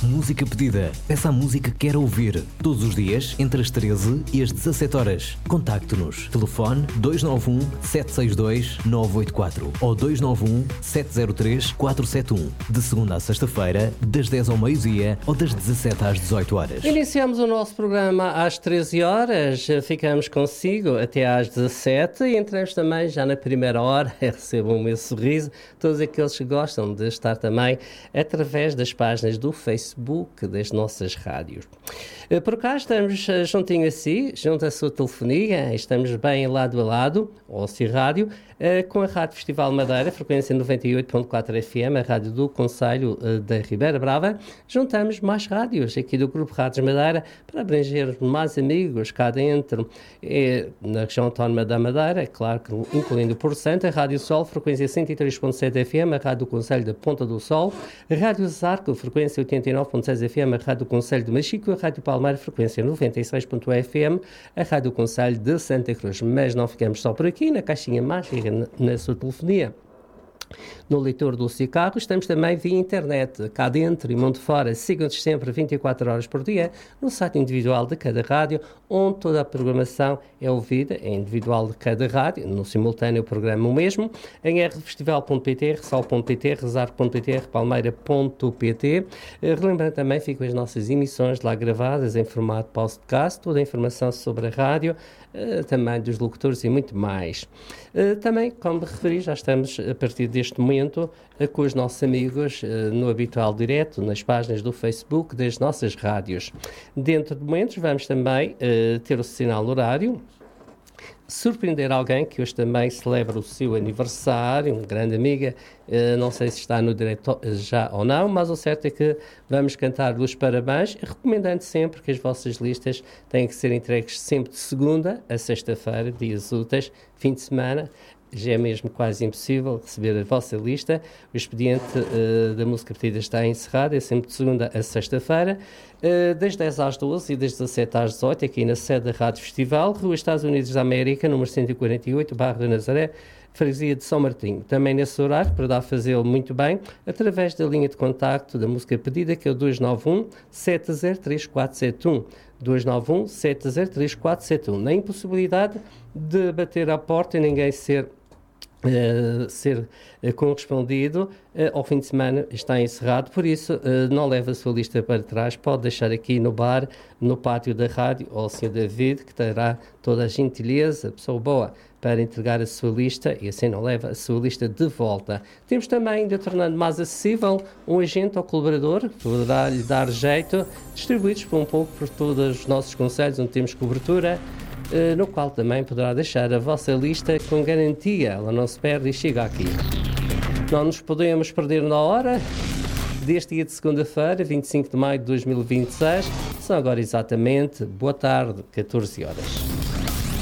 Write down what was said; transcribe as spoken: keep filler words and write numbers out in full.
Música pedida. Peça a música que quer ouvir. Todos os dias, entre as treze e as dezassete horas. Contacte-nos. Telefone dois nove um, sete seis dois, nove oito quatro ou dois nove um, sete zero três, quatro sete um. De segunda a sexta-feira, das dez ao meio-dia ou das dezassete às dezoito horas. Iniciamos o nosso programa às treze horas. Ficamos consigo até às dezassete e entramos também já na primeira hora. Recebam o meu sorriso. Todos aqueles que gostam de estar também através das páginas do Facebook das nossas rádios. Por cá estamos juntinho a si, junto à sua telefonia, estamos bem lado a lado, ou se rádio, com a Rádio Festival Madeira, frequência noventa e oito ponto quatro F M, a rádio do Concelho da Ribeira Brava. Juntamos mais rádios aqui do Grupo Rádios Madeira para abranger mais amigos cá dentro, na região autónoma da Madeira, claro que incluindo por Porto, a Rádio Sol, frequência cento e três ponto sete F M, a rádio do Concelho da Ponta do Sol, a Rádio Zarco, frequência oitenta e nove ponto seis F M, a rádio do Concelho de Machico, a Rádio Palmeira, frequência noventa e seis ponto um F M, a rádio do Concelho de Santa Cruz. Mas não ficamos só por aqui, na caixinha mágica, na sua telefonia, no leitor do seu carro, estamos também via internet, cá dentro e mundo fora. Sigam-nos sempre vinte e quatro horas por dia no site individual de cada rádio, onde toda a programação é ouvida, é individual de cada rádio, no simultâneo o programa o mesmo, em r festival ponto p t, r sol ponto p t, rezar ponto p t, r palmeira ponto p t. Relembrando também, ficam as nossas emissões lá gravadas em formato podcast, toda a informação sobre a rádio, também dos locutores e muito mais. Também, como referi, já estamos a partir deste momento com os nossos amigos no habitual direto, nas páginas do Facebook das nossas rádios. Dentro de momentos vamos também ter o sinal horário, surpreender alguém que hoje também celebra o seu aniversário, uma grande amiga, uh, não sei se está no direito já ou não, mas o certo é que vamos cantar os parabéns, recomendando sempre que as vossas listas têm que ser entregues sempre de segunda a sexta-feira, dias úteis, fim de semana. Já é mesmo quase impossível receber a vossa lista. O expediente uh, da música pedida está encerrado, é sempre de segunda a sexta-feira, uh, das dez às doze e das dezassete às dezoito, aqui na sede da Rádio Festival, Rua Estados Unidos da América, número cento e quarenta e oito, bairro de Nazaré, freguesia de São Martinho. Também nesse horário, para dar a fazê-lo muito bem, através da linha de contacto da música pedida, que é o dois nove um, sete zero três quatro sete um. dois nove um, sete zero três quatro sete um. Na impossibilidade de bater à porta e ninguém ser Uh, ser uh, correspondido, uh, ao fim de semana está encerrado, por isso uh, não leve a sua lista para trás, pode deixar aqui no bar, no pátio da rádio, ou o senhor David, que terá toda a gentileza, pessoa boa, para entregar a sua lista e assim não leva a sua lista de volta. Temos também, ainda tornando mais acessível, um agente ou colaborador que poderá lhe dar jeito, distribuídos por um pouco por todos os nossos concelhos onde temos cobertura, Uh, no qual também poderá deixar a vossa lista com garantia, ela não se perde e chega aqui. Não nos podemos perder na hora deste dia de segunda-feira, vinte e cinco de maio de dois mil e vinte e seis, são agora exatamente, boa tarde, catorze horas.